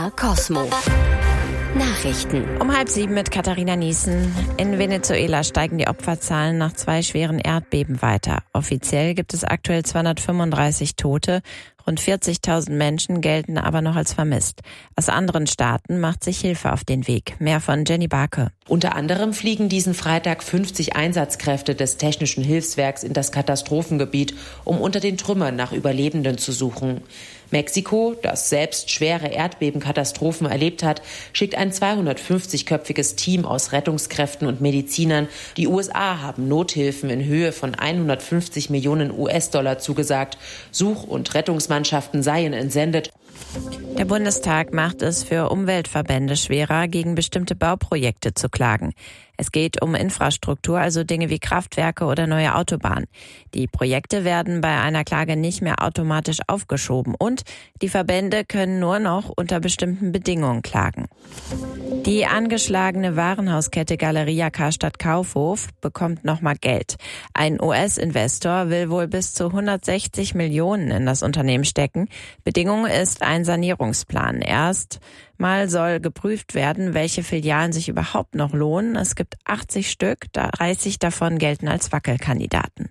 MDR Cosmo. Nachrichten. Um 6:30 mit Katharina Niesen. In Venezuela steigen die Opferzahlen nach 2 schweren Erdbeben weiter. Offiziell gibt es aktuell 235 Tote. Rund 40.000 Menschen gelten aber noch als vermisst. Aus anderen Staaten macht sich Hilfe auf den Weg. Mehr von Jenny Barke. Unter anderem fliegen diesen Freitag 50 Einsatzkräfte des Technischen Hilfswerks in das Katastrophengebiet, um unter den Trümmern nach Überlebenden zu suchen. Mexiko, das selbst schwere Erdbebenkatastrophen erlebt hat, schickt ein 250-köpfiges Team aus Rettungskräften und Medizinern. Die USA haben Nothilfen in Höhe von 150 Millionen US-Dollar zugesagt. Such- und Rettungsmannschaften seien entsendet. Der Bundestag macht es für Umweltverbände schwerer, gegen bestimmte Bauprojekte zu klagen. Es geht um Infrastruktur, also Dinge wie Kraftwerke oder neue Autobahnen. Die Projekte werden bei einer Klage nicht mehr automatisch aufgeschoben und die Verbände können nur noch unter bestimmten Bedingungen klagen. Die angeschlagene Warenhauskette Galeria Karstadt Kaufhof bekommt nochmal Geld. Ein US-Investor will wohl bis zu 160 Millionen in das Unternehmen stecken. Bedingung ist ein Sanierungsplan. Erst mal soll geprüft werden, welche Filialen sich überhaupt noch lohnen. Es gibt 80 Stück, 30 davon gelten als Wackelkandidaten.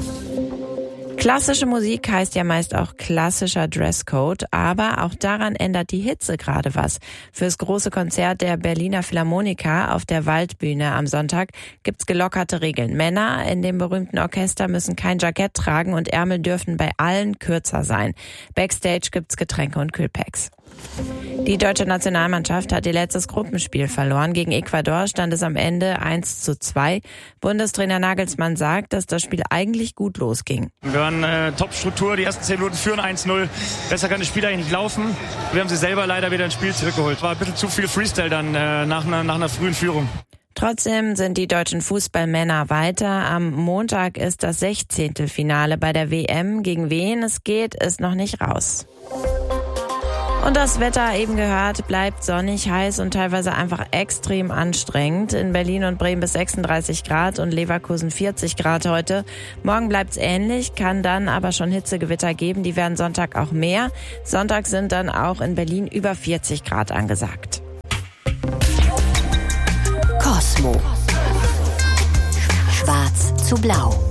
Klassische Musik heißt ja meist auch klassischer Dresscode, aber auch daran ändert die Hitze gerade was. Fürs große Konzert der Berliner Philharmoniker auf der Waldbühne am Sonntag gibt's gelockerte Regeln. Männer in dem berühmten Orchester müssen kein Jackett tragen und Ärmel dürfen bei allen kürzer sein. Backstage gibt's Getränke und Kühlpacks. Die deutsche Nationalmannschaft hat ihr letztes Gruppenspiel verloren. Gegen Ecuador stand es am Ende 1:2. Bundestrainer Nagelsmann sagt, dass das Spiel eigentlich gut losging. Wir waren Top-Struktur, die ersten 10 Minuten führen 1:0. Besser kann das Spiel eigentlich nicht laufen. Wir haben sie selber leider wieder ins Spiel zurückgeholt. War ein bisschen zu viel Freestyle dann nach einer frühen Führung. Trotzdem sind die deutschen Fußballmänner weiter. Am Montag ist das 16. Finale bei der WM. Gegen wen es geht, ist noch nicht raus. Und das Wetter, eben gehört, bleibt sonnig, heiß und teilweise einfach extrem anstrengend. In Berlin und Bremen bis 36 Grad und Leverkusen 40 Grad heute. Morgen bleibt's ähnlich, kann dann aber schon Hitzegewitter geben. Die werden Sonntag auch mehr. Sonntag sind dann auch in Berlin über 40 Grad angesagt. Cosmo. Schwarz zu blau.